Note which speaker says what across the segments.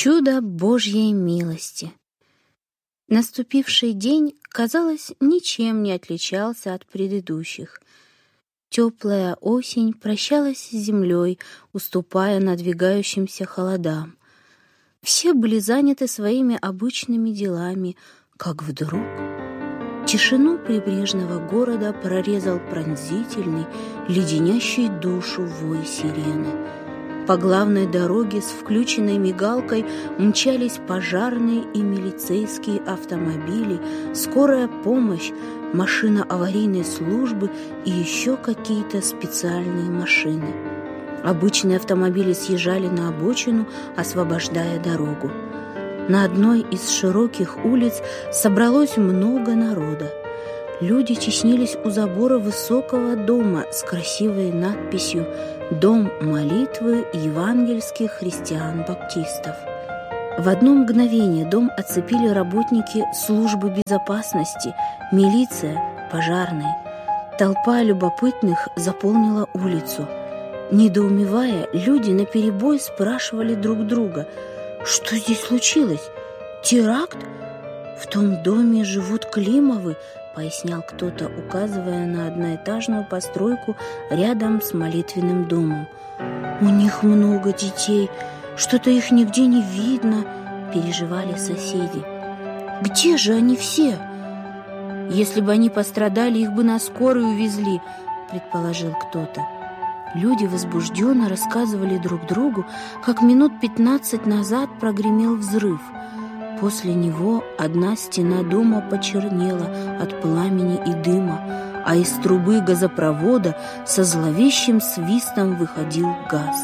Speaker 1: Чудо Божьей милости. Наступивший день, казалось, ничем не отличался от предыдущих. Теплая осень прощалась с землей, уступая надвигающимся холодам. Все были заняты своими обычными делами, как вдруг тишину прибрежного города прорезал пронзительный, леденящий душу вой сирены. По главной дороге с включенной мигалкой мчались пожарные и милицейские автомобили, скорая помощь, машина аварийной службы и еще какие-то специальные машины. Обычные автомобили съезжали на обочину, освобождая дорогу. На одной из широких улиц собралось много народа. Люди теснились у забора высокого дома с красивой надписью «Дом молитвы евангельских христиан-баптистов». В одно мгновение дом оцепили работники службы безопасности, милиция, пожарные. Толпа любопытных заполнила улицу. Недоумевая, люди наперебой спрашивали друг друга: «Что здесь случилось? Теракт? В том доме живут Климовы», — пояснял кто-то, указывая на одноэтажную постройку рядом с молитвенным домом. «У них много детей, что-то их нигде не видно», — переживали соседи. «Где же они все?» «Если бы они пострадали, их бы на скорую увезли», — предположил кто-то. Люди возбужденно рассказывали друг другу, как минут 15 назад прогремел взрыв. После него одна стена дома почернела от пламени и дыма, а из трубы газопровода со зловещим свистом выходил газ.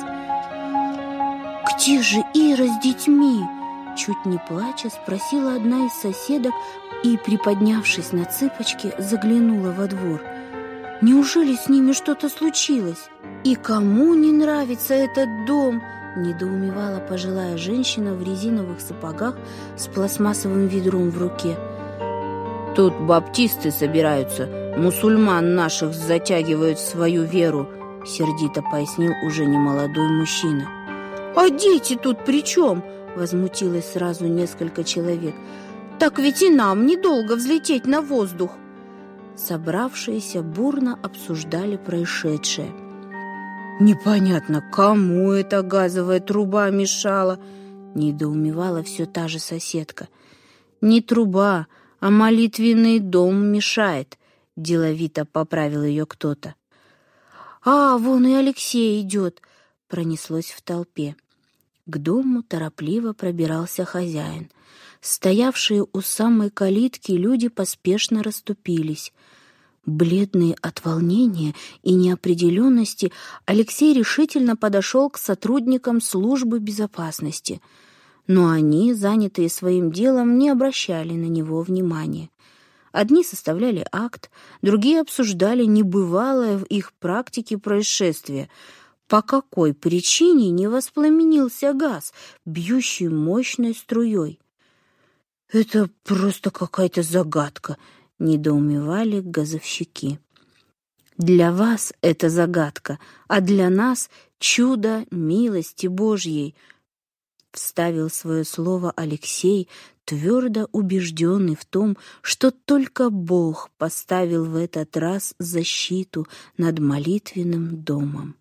Speaker 1: «Где же Ира с детьми?» — чуть не плача спросила одна из соседок и, приподнявшись на цыпочки, заглянула во двор. «Неужели с ними что-то случилось? И кому не нравится этот дом?» — недоумевала пожилая женщина в резиновых сапогах с пластмассовым ведром в руке.
Speaker 2: «Тут баптисты собираются, мусульман наших затягивают в свою веру», — сердито пояснил уже немолодой мужчина.
Speaker 1: «А дети тут при чем?» — возмутилось сразу несколько человек. «Так ведь и нам недолго взлететь на воздух». Собравшиеся бурно обсуждали происшедшее.
Speaker 2: «Непонятно, кому эта газовая труба мешала?» — недоумевала все та же соседка.
Speaker 1: «Не труба, а молитвенный дом мешает», — деловито поправил ее кто-то. «А, вон и Алексей идет», — пронеслось в толпе. К дому торопливо пробирался хозяин. Стоявшие у самой калитки люди поспешно расступились. Бледный от волнения и неопределенности, Алексей решительно подошел к сотрудникам службы безопасности. Но они, занятые своим делом, не обращали на него внимания. Одни составляли акт, другие обсуждали небывалое в их практике происшествие. По какой причине не воспламенился газ, бьющий мощной струей?
Speaker 2: «Это просто какая-то загадка», — недоумевали газовщики.
Speaker 1: «Для вас это загадка, а для нас чудо милости Божьей», — вставил свое слово Алексей, твердо убежденный в том, что только Бог поставил в этот раз защиту над молитвенным домом.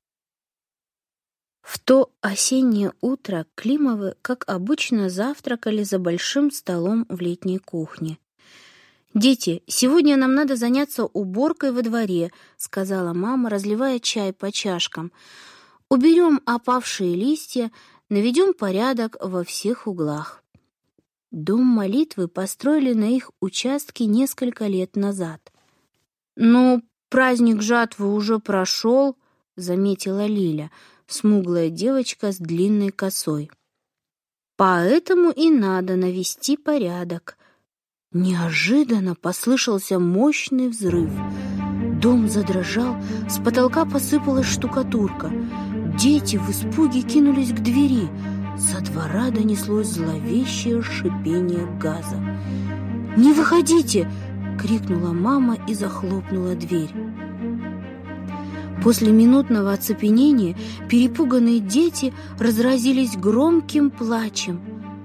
Speaker 1: В то осеннее утро Климовы, как обычно, завтракали за большим столом в летней кухне. «Дети, сегодня нам надо заняться уборкой во дворе», — сказала мама, разливая чай по чашкам. «Уберем опавшие листья, наведем порядок во всех углах». Дом молитвы построили на их участке несколько лет назад.
Speaker 2: «Ну, праздник жатвы уже прошел», — заметила Лиля, смуглая девочка с длинной косой.
Speaker 1: «Поэтому и надо навести порядок». Неожиданно послышался мощный взрыв. Дом задрожал, с потолка посыпалась штукатурка. Дети в испуге кинулись к двери. Со двора донеслось зловещее шипение газа. «Не выходите!» — крикнула мама и захлопнула дверь. После минутного оцепенения перепуганные дети разразились громким плачем.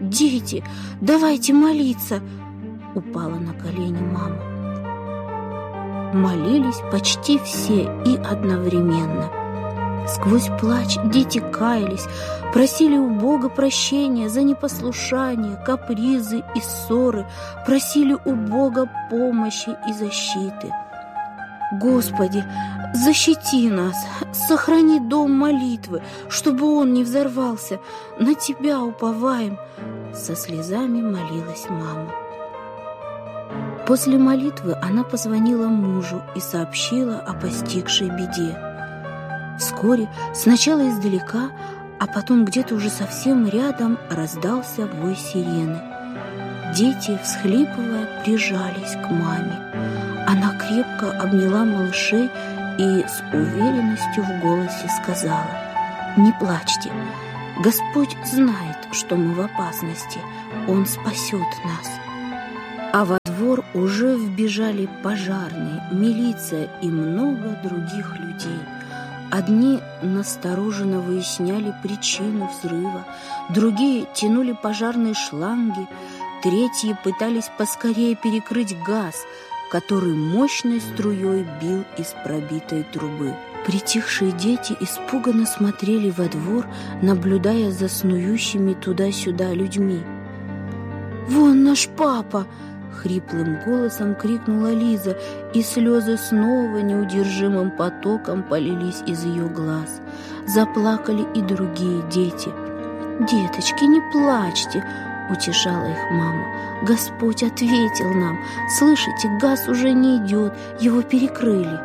Speaker 1: дети, давайте молиться!» Упала на колени мама. Молились почти все и одновременно. Сквозь плач дети каялись, просили у Бога прощения за непослушание, капризы и ссоры, просили у Бога помощи и защиты. «Господи, защити нас, сохрани дом молитвы, чтобы он не взорвался, на Тебя уповаем!» Со слезами молилась мама. После молитвы она позвонила мужу и сообщила о постигшей беде. Вскоре, сначала издалека, а потом где-то уже совсем рядом раздался вой сирены. Дети, всхлипывая, прижались к маме. Она крепко обняла малышей и с уверенностью в голосе сказала: «Не плачьте, Господь знает, что мы в опасности, Он спасет нас». А во двор уже вбежали пожарные, милиция и много других людей. Одни настороженно выясняли причину взрыва, другие тянули пожарные шланги, третьи пытались поскорее перекрыть газ, который мощной струей бил из пробитой трубы. Притихшие дети испуганно смотрели во двор, наблюдая за снующими туда-сюда людьми. «Вон наш папа!» — хриплым голосом крикнула Лиза, и слезы снова неудержимым потоком полились из ее глаз. Заплакали и другие дети. «Деточки, не плачьте!» — утешала их мама. «Господь ответил нам. Слышите, газ уже не идет, его перекрыли».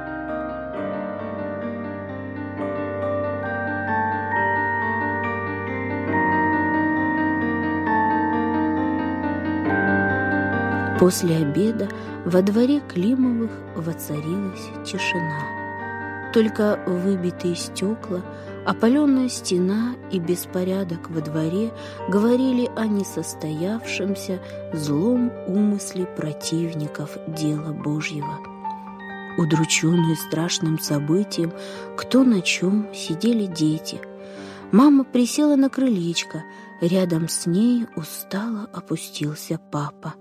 Speaker 1: После обеда во дворе Климовых воцарилась тишина. Только выбитые стекла, опаленная стена и беспорядок во дворе говорили о несостоявшемся злом умысле противников дела Божьего. Удрученные страшным событием, кто на чем, сидели дети. Мама присела на крылечко, рядом с ней устало опустился папа.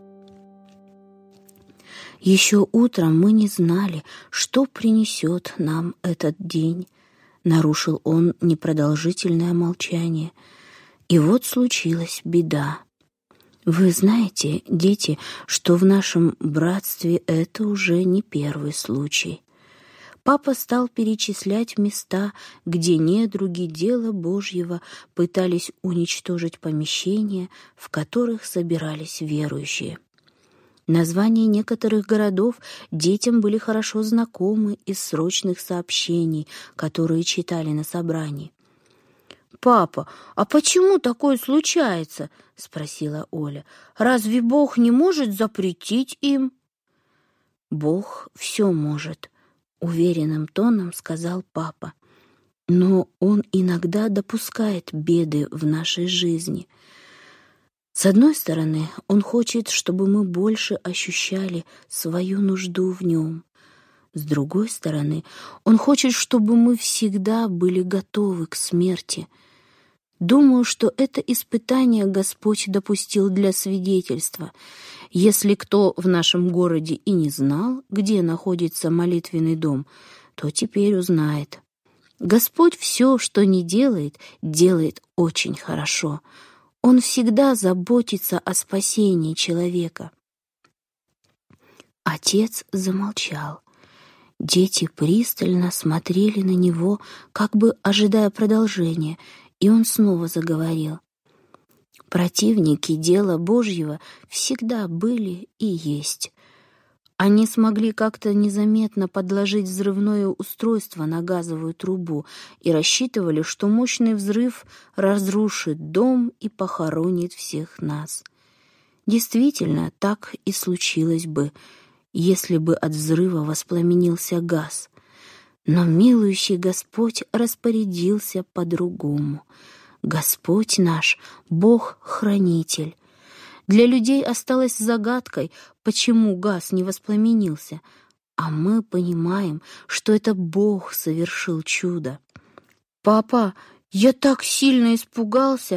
Speaker 1: Еще утром мы не знали, что принесет нам этот день. Нарушил он непродолжительное молчание. И вот случилась беда. Вы знаете, дети, что в нашем братстве это уже не первый случай. Папа стал перечислять места, где недруги дела Божьего пытались уничтожить помещения, в которых собирались верующие. Названия некоторых городов детям были хорошо знакомы из срочных сообщений, которые читали на собрании. «Папа, а почему такое случается?» — спросила Оля. «Разве Бог не может запретить им?» «Бог все может», — уверенным тоном сказал папа. «Но Он иногда допускает беды в нашей жизни. С одной стороны, Он хочет, чтобы мы больше ощущали свою нужду в Нем. С другой стороны, Он хочет, чтобы мы всегда были готовы к смерти. Думаю, что это испытание Господь допустил для свидетельства. Если кто в нашем городе и не знал, где находится молитвенный дом, то теперь узнает. Господь все, что не делает, делает очень хорошо. Он всегда заботится о спасении человека». Отец замолчал. Дети пристально смотрели на него, как бы ожидая продолжения, и он снова заговорил. «Противники дела Божьего всегда были и есть. Они смогли как-то незаметно подложить взрывное устройство на газовую трубу и рассчитывали, что мощный взрыв разрушит дом и похоронит всех нас. Действительно, так и случилось бы, если бы от взрыва воспламенился газ. Но милующий Господь распорядился по-другому. Господь наш — Бог-хранитель. Для людей осталось загадкой, почему газ не воспламенился, а мы понимаем, что это Бог совершил чудо. «Папа, я так сильно испугался!»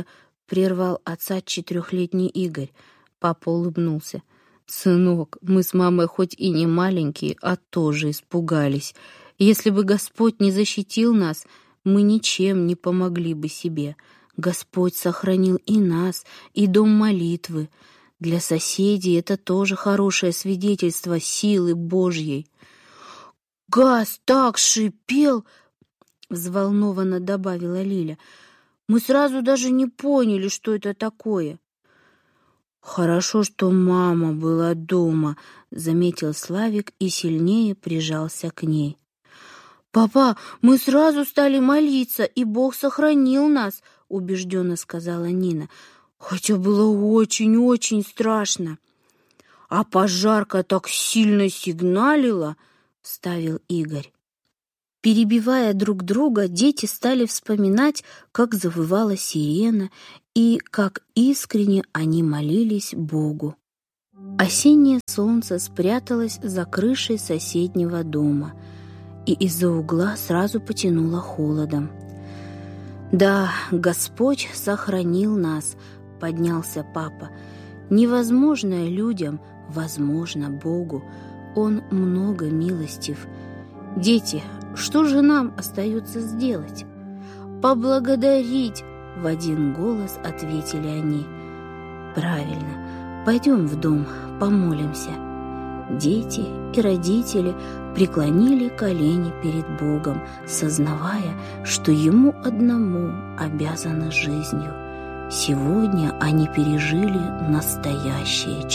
Speaker 1: прервал отца 4-летний Игорь. Папа улыбнулся. «Сынок, мы с мамой хоть и не маленькие, а тоже испугались. Если бы Господь не защитил нас, мы ничем не помогли бы себе. Господь сохранил и нас, и дом молитвы. Для соседей это тоже хорошее свидетельство силы Божьей». «Газ так шипел!» — взволнованно добавила Лиля. «Мы сразу даже не поняли, что это такое». «Хорошо, что мама была дома», — заметил Славик и сильнее прижался к ней. «Папа, мы сразу стали молиться, и Бог сохранил нас», — убежденно сказала Нина. «Хотя было очень-очень страшно». «А пожарка так сильно сигналила», — вставил Игорь. Перебивая друг друга, дети стали вспоминать, как завывала сирена и как искренне они молились Богу. Осеннее солнце спряталось за крышей соседнего дома, и из-за угла сразу потянуло холодом. «Да, Господь сохранил нас», — поднялся папа. «Невозможное людям возможно Богу. Он много милостив. Дети, что же нам остается сделать?» «Поблагодарить!» — в один голос ответили они. «Правильно, пойдем в дом, помолимся». Дети и родители преклонили колени перед Богом, сознавая, что Ему одному обязаны жизнью. Сегодня они пережили настоящее